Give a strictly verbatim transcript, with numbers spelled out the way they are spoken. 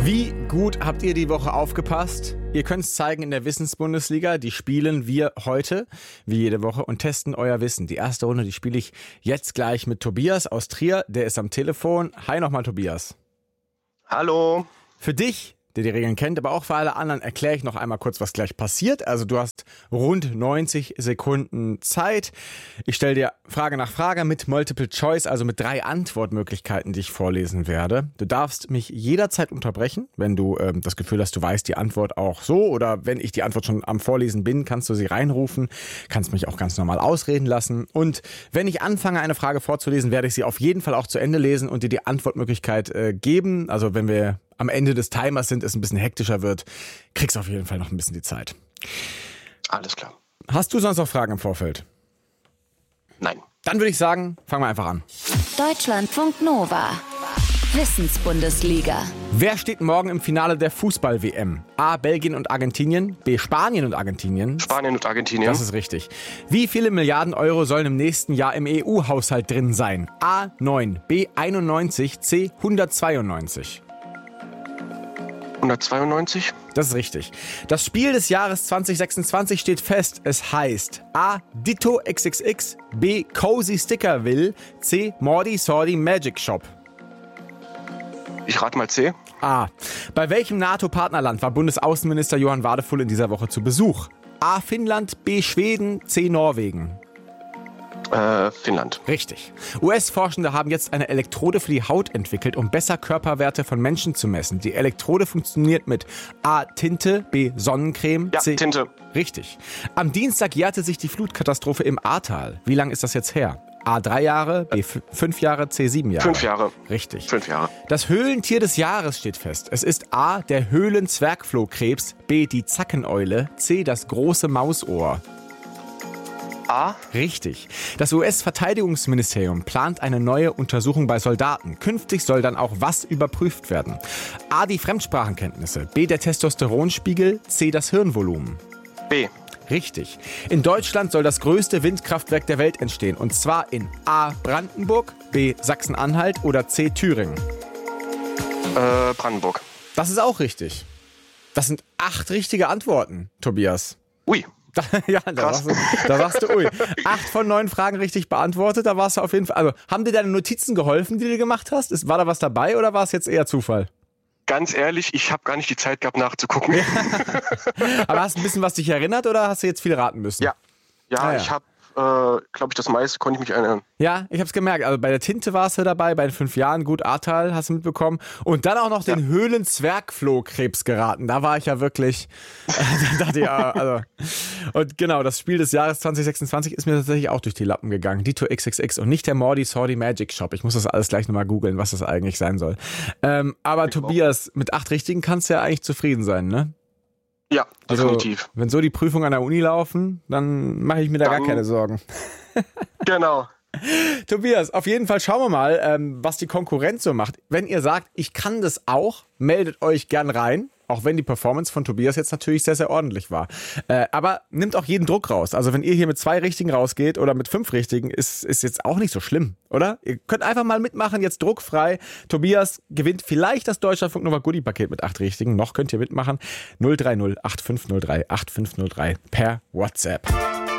Wie gut habt ihr die Woche aufgepasst? Ihr könnt es zeigen in der Wissensbundesliga. Die spielen wir heute, wie jede Woche, und testen euer Wissen. Die erste Runde, die spiele ich jetzt gleich mit Tobias aus Trier. Der ist am Telefon. Hi nochmal, Tobias. Hallo. Für dich, der die Regeln kennt, aber auch für alle anderen, erkläre ich noch einmal kurz, was gleich passiert. Also du hast rund neunzig Sekunden Zeit. Ich stelle dir Frage nach Frage mit Multiple Choice, also mit drei Antwortmöglichkeiten, die ich vorlesen werde. Du darfst mich jederzeit unterbrechen, wenn du ähm, das Gefühl hast, du weißt die Antwort auch so, oder wenn ich die Antwort schon am Vorlesen bin, kannst du sie reinrufen, kannst mich auch ganz normal ausreden lassen. Und wenn ich anfange, eine Frage vorzulesen, werde ich sie auf jeden Fall auch zu Ende lesen und dir die Antwortmöglichkeit äh, geben. Also wenn wir am Ende des Timers sind, es ein bisschen hektischer wird, kriegst du auf jeden Fall noch ein bisschen die Zeit. Alles klar. Hast du sonst noch Fragen im Vorfeld? Nein. Dann würde ich sagen, fangen wir einfach an. Deutschlandfunk Nova. Wissensbundesliga. Wer steht morgen im Finale der Fußball-W M? A. Belgien und Argentinien, B. Spanien und Argentinien. Spanien und Argentinien. Das ist richtig. Wie viele Milliarden Euro sollen im nächsten Jahr im E U-Haushalt drin sein? A. neun, B. einundneunzig, C. hundertzweiundneunzig. hundertzweiundneunzig. Das ist richtig. Das Spiel des Jahres zwanzig sechsundzwanzig steht fest. Es heißt A. Ditto X X X, B. Cozy Stickerville, C. Mordi Sordi Magic Shop. Ich rate mal C. A. Bei welchem NATO-Partnerland war Bundesaußenminister Johann Wadefull in dieser Woche zu Besuch? A. Finnland, B. Schweden, C. Norwegen. Äh, Finnland. Richtig. U S-Forschende haben jetzt eine Elektrode für die Haut entwickelt, um besser Körperwerte von Menschen zu messen. Die Elektrode funktioniert mit A. Tinte, B. Sonnencreme, Ja, C. Tinte. Richtig. Am Dienstag jährte sich die Flutkatastrophe im Ahrtal. Wie lang ist das jetzt her? A. drei Jahre, B. f- fünf Jahre, C. sieben Jahre. Fünf Jahre. Richtig. Fünf Jahre. Das Höhlentier des Jahres steht fest. Es ist A. der Höhlenzwergflohkrebs, B. die Zackeneule, C. das große Mausohr. A. Richtig. Das U S-Verteidigungsministerium plant eine neue Untersuchung bei Soldaten. Künftig soll dann auch was überprüft werden? A. die Fremdsprachenkenntnisse, B. der Testosteronspiegel, C. das Hirnvolumen. B. Richtig. In Deutschland soll das größte Windkraftwerk der Welt entstehen. Und zwar in A. Brandenburg, B. Sachsen-Anhalt oder C. Thüringen. Äh, Brandenburg. Das ist auch richtig. Das sind acht richtige Antworten, Tobias. Ui. Ja, da sagst, du, da sagst du, ui. Acht von neun Fragen richtig beantwortet, da warst du auf jeden Fall. Also, haben dir deine Notizen geholfen, die du gemacht hast? Ist, war da was dabei oder war es jetzt eher Zufall? Ganz ehrlich, ich habe gar nicht die Zeit gehabt nachzugucken. Ja, Aber hast du ein bisschen was dich erinnert oder hast du jetzt viel raten müssen? ja, Ah, ja. ich habe, äh, glaube ich, das meiste konnte ich mich erinnern. Ja, ich hab's gemerkt. Also bei der Tinte warst du dabei, bei den fünf Jahren, gut, Ahrtal hast du mitbekommen. Und dann auch noch den Ja. Höhlenzwergflohkrebs geraten. Da war ich ja wirklich, da dachte ich, ja, also. Und genau, das Spiel des Jahres zwanzig sechsundzwanzig ist mir tatsächlich auch durch die Lappen gegangen. Ditto X X X und nicht der Mordi Sordi Magic Shop. Ich muss das alles gleich nochmal googeln, was das eigentlich sein soll. Ähm, aber Ich Tobias, mit acht Richtigen kannst du ja eigentlich zufrieden sein, ne? Ja, Also, definitiv. wenn so die Prüfungen an der Uni laufen, dann mache ich mir da Dann- gar keine Sorgen. Genau. Tobias, auf jeden Fall schauen wir mal, ähm, was die Konkurrenz so macht. Wenn ihr sagt, ich kann das auch, meldet euch gern rein. Auch wenn die Performance von Tobias jetzt natürlich sehr, sehr ordentlich war. Äh, aber nimmt auch jeden Druck raus. Also wenn ihr hier mit zwei Richtigen rausgeht oder mit fünf Richtigen, ist, ist jetzt auch nicht so schlimm, oder? Ihr könnt einfach mal mitmachen, jetzt druckfrei. Tobias gewinnt vielleicht das Deutschlandfunk Nova Goodie-Paket mit acht Richtigen. Noch könnt ihr mitmachen. null drei null acht fünf null drei acht fünf null drei per WhatsApp.